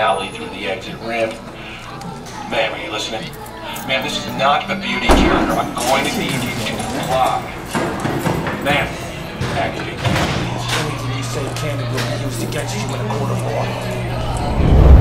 alley through the exit rim. Ma'am, are you listening? Ma'am, this is not a beauty counter. I'm going to need you to comply. Ma'am, activate the key, please. Anything you say can be used against you in a court of law.